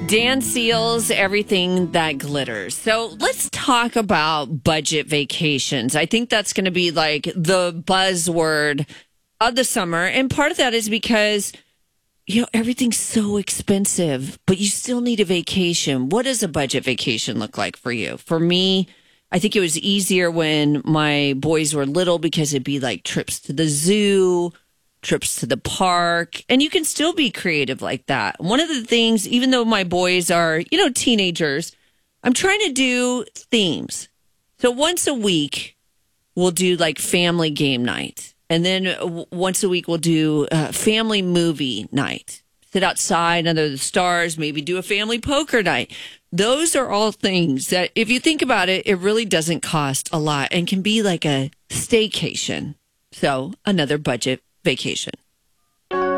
Dan Seals, everything that glitters. So let's talk about budget vacations. I think that's going to be like the buzzword of the summer. And part of that is because, everything's so expensive, but you still need a vacation. What does a budget vacation look like for you? For me, I think it was easier when my boys were little because it'd be like trips to the zoo, trips to the park, and you can still be creative like that. One of the things, even though my boys are, teenagers, I'm trying to do themes. So once a week, we'll do like family game night. And then once a week, we'll do family movie night. Sit outside under the stars, maybe do a family poker night. Those are all things that, if you think about it, it really doesn't cost a lot and can be like a staycation. So another budget vacation.